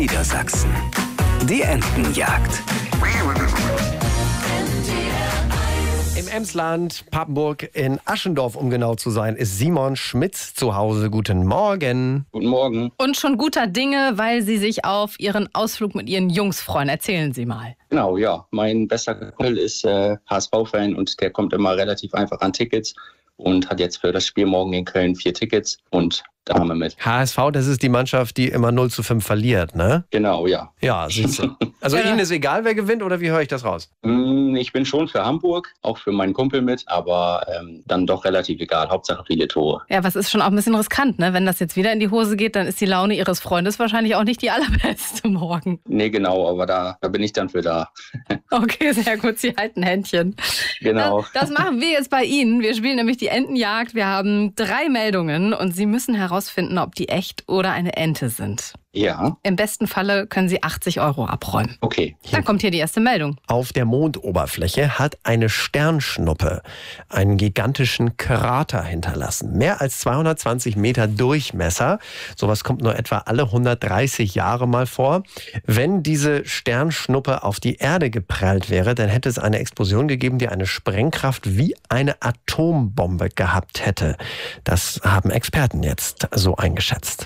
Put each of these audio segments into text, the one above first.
Niedersachsen. Die Entenjagd. Im Emsland, Papenburg, in Aschendorf, um genau zu sein, ist Simon Schmitz zu Hause. Guten Morgen. Guten Morgen. Und schon guter Dinge, weil Sie sich auf Ihren Ausflug mit Ihren Jungs freuen. Erzählen Sie mal. Genau, ja. Mein bester Kumpel ist HSV-Fan und der kommt immer relativ einfach an Tickets und hat jetzt für das Spiel morgen in Köln 4 Tickets und da haben wir mit. HSV, das ist die Mannschaft, die immer 0:5 verliert, ne? Genau, ja. Ja, siehst du. Also Ja. Ihnen ist egal, wer gewinnt, oder wie höre ich das raus? Ich bin schon für Hamburg, auch für meinen Kumpel mit, aber dann doch relativ egal. Hauptsache viele Tore. Ja, was ist schon auch ein bisschen riskant, ne? Wenn das jetzt wieder in die Hose geht, dann ist die Laune Ihres Freundes wahrscheinlich auch nicht die allerbeste morgen. Nee, genau, aber da bin ich dann für da. Okay, sehr gut. Sie halten Händchen. Genau. Das machen wir jetzt bei Ihnen. Wir spielen nämlich die Entenjagd. Wir haben 3 Meldungen und Sie müssen herausfinden, ob die echt oder eine Ente sind. Ja, Im besten Falle können Sie 80 € abräumen. okay. Dann kommt hier die erste Meldung. Auf der Mondoberfläche hat eine Sternschnuppe einen gigantischen Krater hinterlassen. Mehr als 220 Meter Durchmesser. Sowas kommt nur etwa alle 130 Jahre mal vor. Wenn diese Sternschnuppe auf die Erde geprellt wäre, dann hätte es eine Explosion gegeben, die eine Sprengkraft wie eine Atombombe gehabt hätte. Das haben Experten jetzt so eingeschätzt.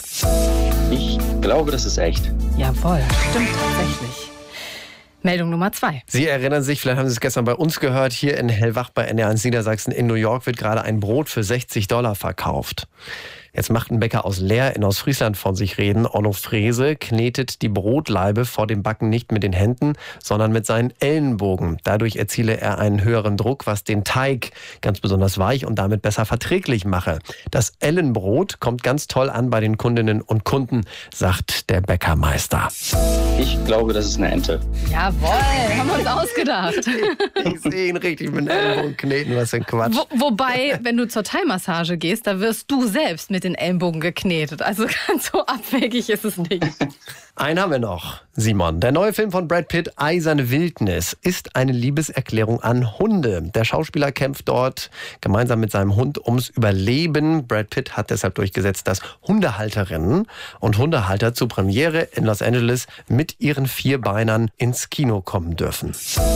Ich glaube, das ist echt. Jawohl, stimmt tatsächlich. Meldung Nummer 2. Sie erinnern sich, vielleicht haben Sie es gestern bei uns gehört, hier in Hellwach bei NDR1 Niedersachsen in New York wird gerade ein Brot für $60 verkauft. Jetzt macht ein Bäcker aus Leer in Ostfriesland von sich reden. Onno Frese knetet die Brotlaibe vor dem Backen nicht mit den Händen, sondern mit seinen Ellenbogen. Dadurch erziele er einen höheren Druck, was den Teig ganz besonders weich und damit besser verträglich mache. Das Ellenbrot kommt ganz toll an bei den Kundinnen und Kunden, sagt der Bäckermeister. Ich glaube, das ist eine Ente. Jawohl, haben wir uns ausgedacht. Ich sehe ihn richtig mit den Ellenbogen kneten, was für ein Quatsch. Wobei, wenn du zur Thai-Massage gehst, da wirst du selbst mit den Ellenbogen geknetet. Also ganz so abwegig ist es nicht. Einen haben wir noch, Simon. Der neue Film von Brad Pitt, Eiserne Wildnis, ist eine Liebeserklärung an Hunde. Der Schauspieler kämpft dort gemeinsam mit seinem Hund ums Überleben. Brad Pitt hat deshalb durchgesetzt, dass Hundehalterinnen und Hundehalter zur Premiere in Los Angeles mit ihren 4-Beinern ins Kino kommen dürfen.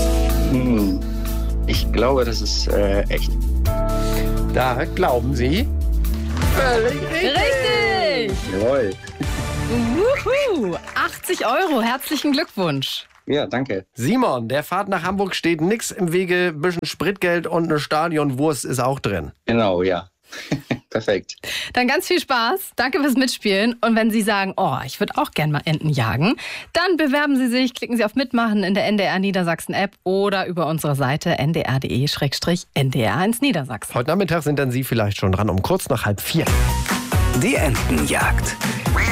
Ich glaube, das ist echt. Da glauben Sie? Völlig Richtig! Jawohl. Wuhu! 80 €, herzlichen Glückwunsch. Ja, danke. Simon, der Fahrt nach Hamburg steht nichts im Wege, ein bisschen Spritgeld und eine Stadionwurst ist auch drin. Genau, ja. Perfekt. Dann ganz viel Spaß. Danke fürs Mitspielen. Und wenn Sie sagen, oh, ich würde auch gern mal Enten jagen, dann bewerben Sie sich, klicken Sie auf Mitmachen in der NDR Niedersachsen App oder über unsere Seite ndr.de/ndr1 Niedersachsen. Heute Nachmittag sind dann Sie vielleicht schon dran, um kurz nach 3:30. Die Entenjagd.